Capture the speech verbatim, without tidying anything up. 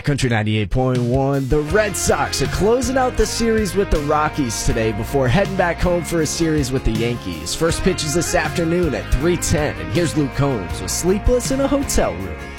Country ninety-eight point one. The Red Sox are closing out the series with the Rockies today before heading back home for a series with the Yankees. First pitch is this afternoon at three ten, and here's Luke Combs with Sleepless in a Hotel Room.